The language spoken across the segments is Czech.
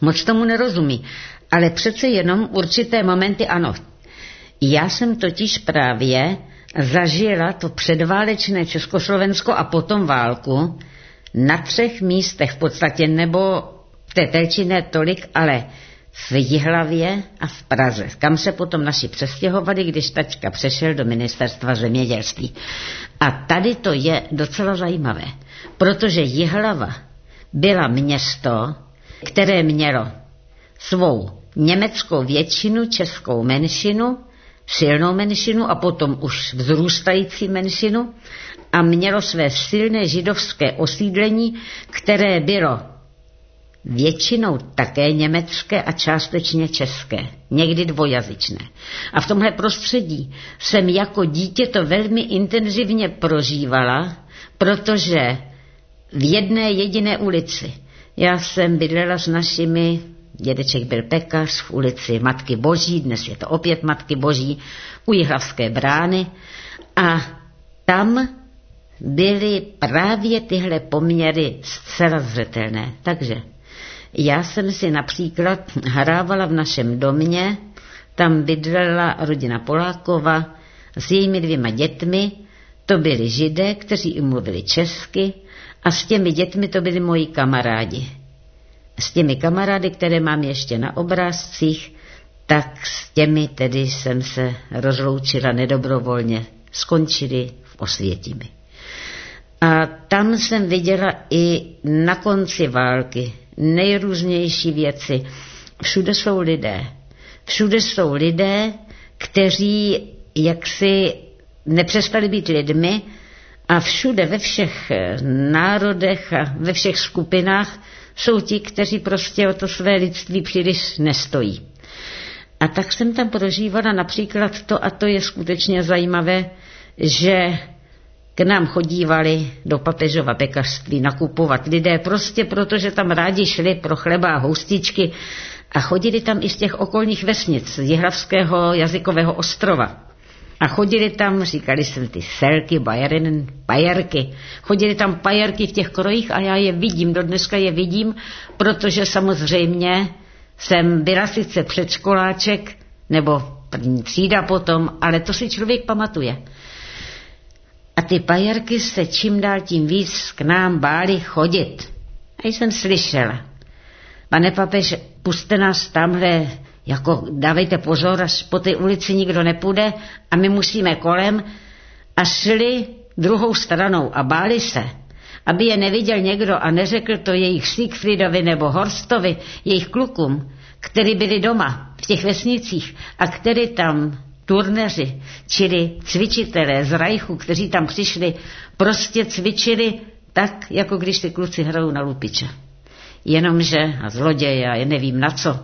moc tomu nerozumí, ale přece jenom určité momenty ano. Já jsem totiž právě zažila to předválečné Československo a potom válku na 3 místech v podstatě, nebo v té Telči ne tolik, ale v Jihlavě a v Praze, kam se potom naši přestěhovali, když taťka přešel do ministerstva zemědělství. A tady to je docela zajímavé, protože Jihlava byla město, které mělo svou německou většinu, českou menšinu, silnou menšinu a potom už vzrůstající menšinu a mělo své silné židovské osídlení, které bylo většinou také německé a částečně české, někdy dvojazyčné. A v tomhle prostředí jsem jako dítě to velmi intenzivně prožívala, protože v jedné jediné ulici já jsem bydlela s našimi, dědeček byl pekař v ulici Matky Boží, dnes je to opět Matky Boží, u Jihlavské brány a tam byly právě tyhle poměry zcela zřetelné. Takže já jsem si například hrávala v našem domě, tam bydlela rodina Polákova s jejími 2 dětmi, to byli Židé, kteří i mluvili česky a s těmi dětmi to byli moji kamarádi. S těmi kamarády, které mám ještě na obrázcích, tak s těmi tedy jsem se rozloučila nedobrovolně, skončili v Osvětimi. A tam jsem viděla i na konci války nejrůznější věci. Všude jsou lidé. Všude jsou lidé, kteří jaksi nepřestali být lidmi a všude ve všech národech a ve všech skupinách jsou ti, kteří prostě o to své lidství příliš nestojí. A tak jsem tam prožívala například to, a to je skutečně zajímavé, že k nám chodívali do papežova pekařství nakupovat lidé prostě protože tam rádi šli pro chleba a houstičky a chodili tam i z těch okolních vesnic, z Jihlavského jazykového ostrova. A chodili tam, říkali jsem ty selky, pajerky, chodili tam pajerky v těch krojích a já je vidím, do dneska je vidím, protože samozřejmě jsem byla sice předškoláček, nebo první třída potom, ale to si člověk pamatuje. A ty pajerky se čím dál tím víc k nám báli chodit. A jsem slyšela, pane papež, puste nás tamhle, jako dávejte pozor, až po té ulici nikdo nepůjde a my musíme kolem a šli druhou stranou a báli se, aby je neviděl někdo a neřekl to jejich Siegfriedovi nebo Horstovi, jejich klukům, který byli doma v těch vesnicích a který tam turneři, čili cvičitelé z Reichu, kteří tam přišli, prostě cvičili tak, jako když ty kluci hrajou na lupiče. Jenomže, a zloděje, a nevím na co,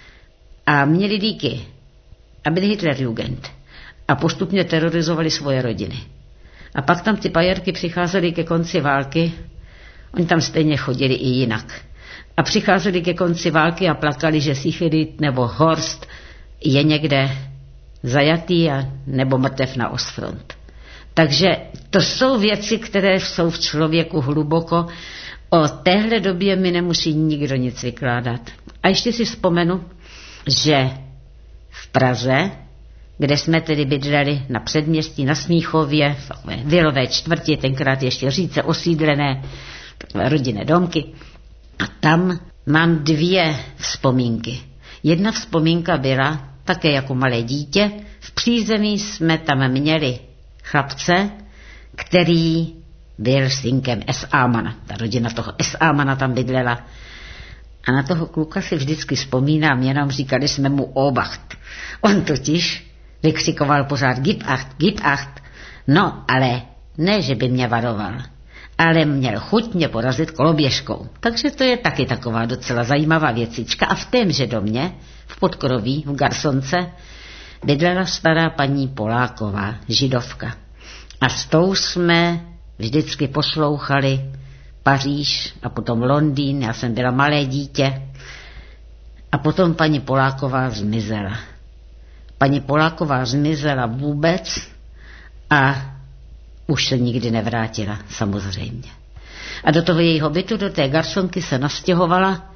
a měli díky a byli Hitlerjugend a postupně terorizovali svoje rodiny. A pak tam ty pajerky přicházely ke konci války, oni tam stejně chodili i jinak. A přicházeli ke konci války a plakali, že Siegfried nebo Horst je někde zajatý a nebo mrtev na Ostfront. Takže to jsou věci, které jsou v člověku hluboko. O téhle době mi nemusí nikdo nic vykládat. A ještě si vzpomenu, že v Praze, kde jsme tedy bydleli na předměstí, na Smíchově, v vilové čtvrti, tenkrát ještě říce osídlené, takové rodinné domky, a tam mám 2 vzpomínky. Jedna vzpomínka byla také jako malé dítě. V přízemí jsme tam měli chlapce, který byl synkem S.A.mana. Ta rodina toho S.A.mana tam bydlela. A na toho kluka si vždycky vzpomínám, jenom říkali jsme mu Obacht. On totiž vykřikoval pořád Gib acht. No, ale ne, že by mě varoval, ale měl chuť mě porazit koloběžkou. Takže to je taky taková docela zajímavá věcička. A v témže domě, v Podkroví, v Garsonce, bydlela stará paní Poláková, židovka. A s tou jsme vždycky poslouchali Paříž a potom Londýn, já jsem byla malé dítě. A potom paní Poláková zmizela. Paní Poláková zmizela vůbec a už se nikdy nevrátila, samozřejmě. A do toho jejího bytu, do té garsonky se nastěhovala